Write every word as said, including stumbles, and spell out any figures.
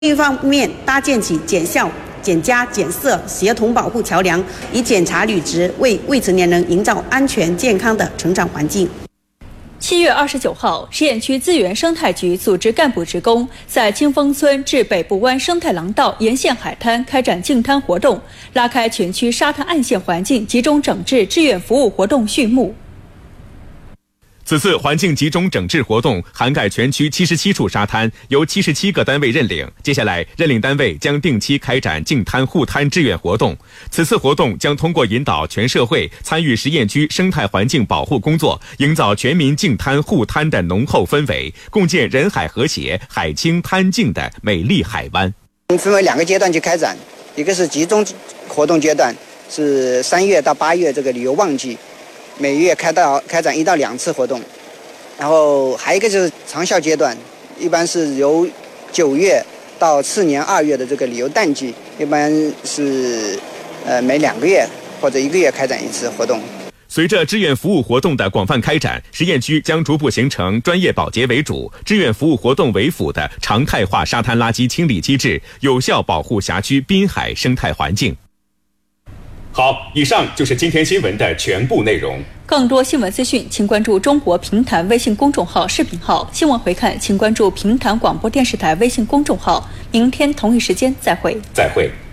一方面搭建起减效、减加、减色协同保护桥梁，以检查履职，为未成年人营造安全健康的成长环境。 七月二十九号，实验区资源生态局组织干部职工在清风村至北部湾生态廊道沿线海滩开展净滩活动，拉开全区沙滩岸线环境集中整治志愿服务活动序幕。 此次环境集中整治活动涵盖全区七十七处沙滩，由七十七个单位认领。接下来，认领单位将定期开展净滩护滩志愿活动。此次活动将通过引导全社会参与实验区生态环境保护工作，营造全民净滩护滩的浓厚氛围，共建人海和谐、海清滩净的美丽海湾。 分为两个阶段去开展，一个是集中活动阶段，是三月到八月这个旅游旺季。每月开到开展一到两次活动，然后还有一个就是长效阶段，一般是由九月到次年二月的这个旅游淡季，一般是呃每两个月或者一个月开展一次活动。 随着志愿服务活动的广泛开展，实验区将逐步形成专业保洁为主、志愿服务活动为辅的常态化沙滩垃圾清理机制，有效保护辖区滨海生态环境。好，以上就是今天新闻的全部内容。 更多新闻资讯，请关注中国评弹微信公众号、视频号。新闻回看，请关注评弹广播电视台微信公众号。明天同一时间再会。 再会。